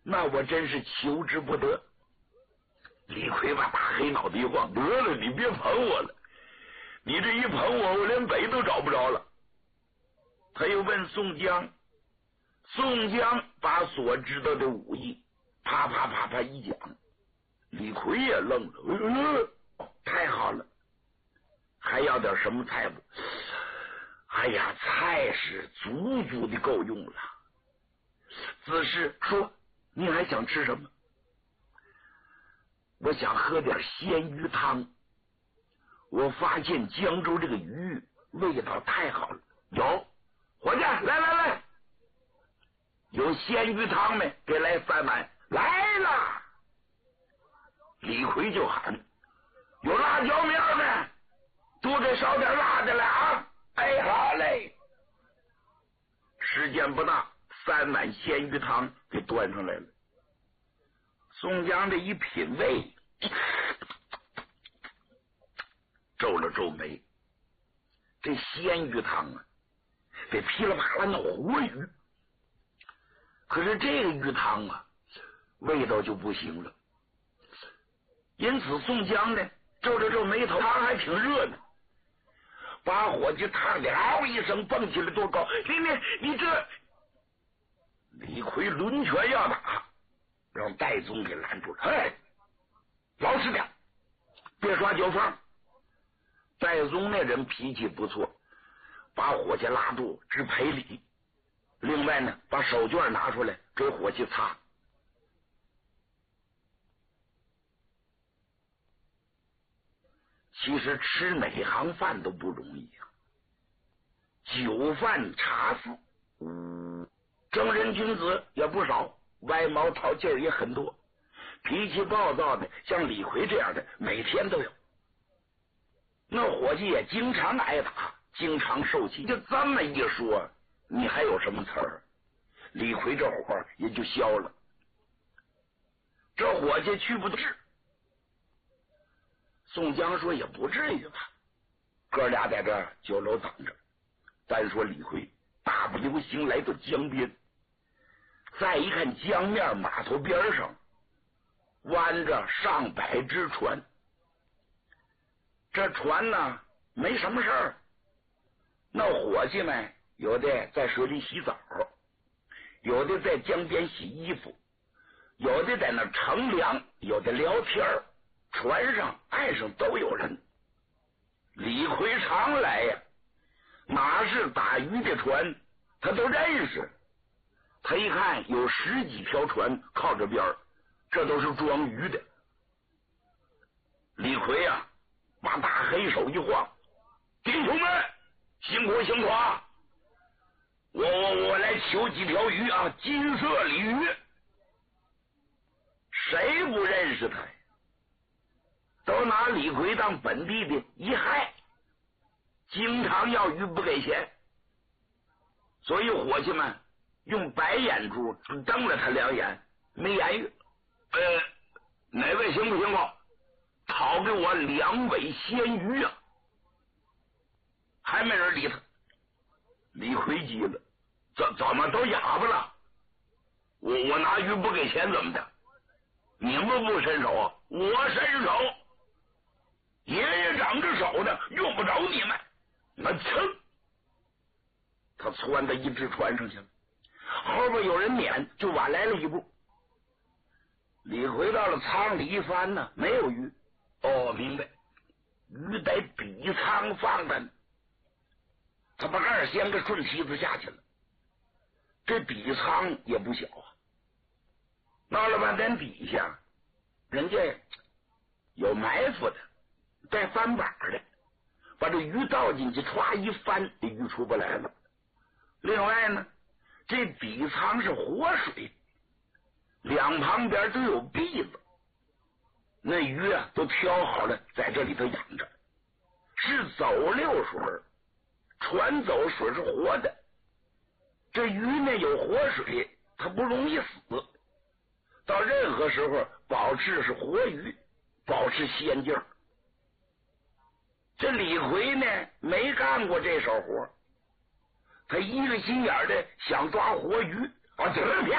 那我真是求之不得。李逵把大黑脑袋一晃，得了，你别捧我了，你这一捧我，我连北都找不着了。他又问宋江，宋江把所知道的武艺啪啪啪啪一讲，李逵也愣了，太好了，还要点什么菜不？哎呀，菜是足足的够用了。只是说，你还想吃什么？我想喝点鲜鱼汤。我发现江州这个鱼味道太好了。有，伙计，来，有鲜鱼汤没？给来3碗。来了。李逵就喊：有辣椒面没？多给烧点辣的来啊！哎，好嘞。时间不大，3碗鲜鱼汤给端上来了。宋江这一品味，皱了皱眉。这鲜鱼汤啊，得噼里啪啦那活鱼，可是这个鱼汤啊，味道就不行了。因此宋江呢，皱了皱眉头，汤还挺热呢，把火就烫的嗷一声蹦起来多高。你这李逵抡拳要打，让戴宗给拦住了。哎，老实点，别耍酒疯。戴宗那人脾气不错，把伙计拉住直赔礼，另外呢，把手绢拿出来给伙计擦。其实吃哪行饭都不容易啊，酒饭茶肆，正人君子也不少，歪毛套劲儿也很多，脾气暴躁的像李逵这样的每天都有。那伙计也经常挨打，经常受气。就这么一说，你还有什么词儿？李逵这火也就消了。这伙计去不治。宋江说也不至于吧，哥俩在这酒楼等着。单说李逵大步流星来到江边，再一看江面码头边上弯着上百只船，这船呢没什么事儿，那伙计们有的在水里洗澡，有的在江边洗衣服，有的在那乘凉，有的聊天，船上岸上都有人。李逵常来呀，哪是打鱼的船他都认识。他一看有10几条船靠这边，这都是装鱼的。李逵啊，把大黑手一晃，弟兄们辛苦辛苦啊，我来求几条鱼啊，金色鲤鱼。谁不认识他呀？都拿李逵当本地的一害，经常要鱼不给钱，所以伙计们用白眼珠瞪了他2眼，没言语。哪位行不行啊？讨给我2尾鲜鱼啊！还没人理他。李逵急了，怎么都哑巴了？我拿鱼不给钱怎么的？你们不伸手啊？我伸手。爷爷长着手呢，用不着你们。那噌，他窜到一只船上去了，后边有人撵，就晚来了一步。李逵到了舱里一翻呢，没有鱼。哦，明白，鱼在底舱放的呢。他把2掀个顺梯子下去了。这底舱也不小啊，闹了半天底下人家有埋伏的，带翻板的，把这鱼倒进去，歘一翻，这鱼出不来了。另外呢，这底舱是活水，2旁边都有篦子，那鱼啊都挑好了，在这里头养着，是走溜水，船走水是活的。这鱼呢有活水，它不容易死，到任何时候保持是活鱼，保持鲜劲儿。这李逵呢没干过这手活，他一个心眼的想抓活鱼，得了，